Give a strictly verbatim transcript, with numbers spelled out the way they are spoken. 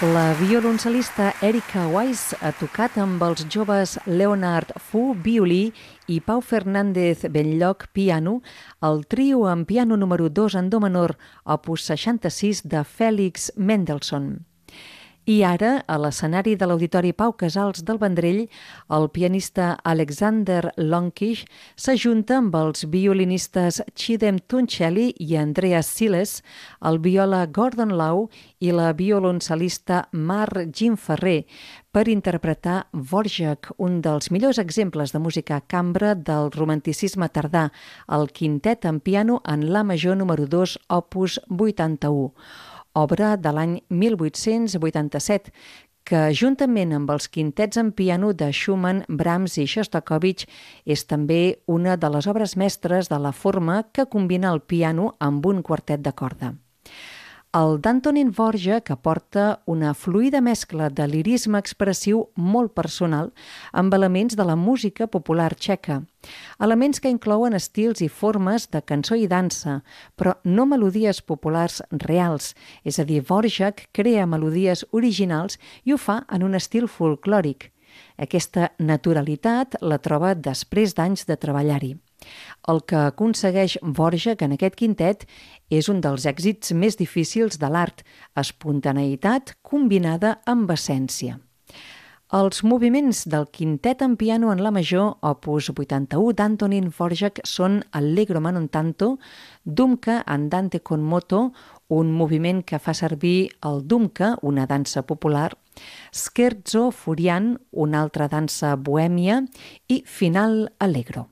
La violoncel·lista Erika Weiss ha tocat amb els joves Leonard Fu, violí, i Pau Fernández Benlloc, piano, el trio en piano número dos en do menor, opus seixanta-sis de Félix Mendelssohn. I ara, a l'escenari de l'Auditori Pau Casals del Vendrell, el pianista Alexander Lonkish s'ajunta amb els violinistes Chidem Tuncelli i Andreas Siles, el viola Gordon Lau i la violoncel·lista Mar Ginferrer per interpretar Dvorak, un dels millors exemples de música cambra del romanticisme tardà, el quintet en piano en la major número dos, opus vuitanta-u. Obra de l'any mil vuit-cents vuitanta-set, que juntament amb els quintets en piano de Schumann, Brahms i Shostakovich és també una de les obres mestres de la forma que combina el piano amb un quartet de corda. El d'Antonín Dvořák aporta una fluida mescla de lirisme expressiu molt personal amb elements de la música popular txeca, elements que inclouen estils i formes de cançó i dansa, però no melodies populars reals, és a dir, Dvořák crea melodies originals i ho fa en un estil folclòric. Aquesta naturalitat la troba després d'anys de treballar-hi. El que aconsegueix Dvořák en aquest quintet és un dels èxits més difícils de l'art, espontaneïtat combinada amb essència. Els moviments del quintet en piano en la major, opus vuitanta-u d'Antonín Dvořák, són Allegro ma non tanto, Dumka andante con moto, un moviment que fa servir el Dumka, una dansa popular, Scherzo furian, una altra dansa bohèmia, i Final allegro.